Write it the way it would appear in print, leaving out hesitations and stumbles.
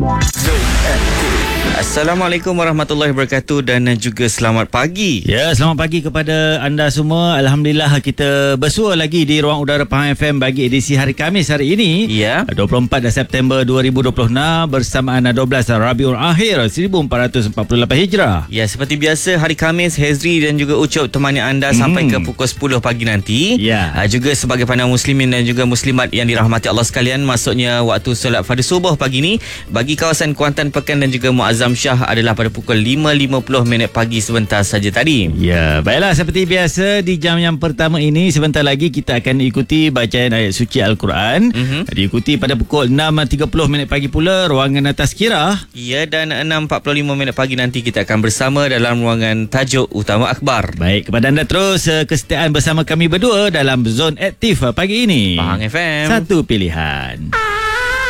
Assalamualaikum warahmatullahi wabarakatuh dan juga selamat pagi. Ya, selamat pagi kepada anda semua. Alhamdulillah kita bersua lagi di Ruang Udara Pahang FM bagi edisi hari Khamis hari ini. Ya. 24 September 2026 bersamaan 12 Rabiul Akhir 1448 Hijrah. Ya, seperti biasa hari Khamis Hezri dan juga Ucup temani anda sampai ke pukul 10 pagi nanti. Ya. Juga sebagai pandang muslimin dan juga muslimat yang dirahmati Allah sekalian, maksudnya waktu solat fardu subuh pagi ni bagi kawasan Kuantan, Pekan dan juga Muazzam Shah adalah pada pukul 5.50 pagi sebentar saja tadi. Ya, baiklah, seperti biasa di jam yang pertama ini sebentar lagi kita akan ikuti bacaan ayat suci Al-Quran. Diikuti pada pukul 6.30 pagi pula ruangan Tazkirah. Ya, dan 6.45 pagi nanti kita akan bersama dalam ruangan Tajuk Utama Akhbar. Baik, kepada anda terus kesetiaan bersama kami berdua dalam Zon Aktif pagi ini. Pahang FM, satu pilihan.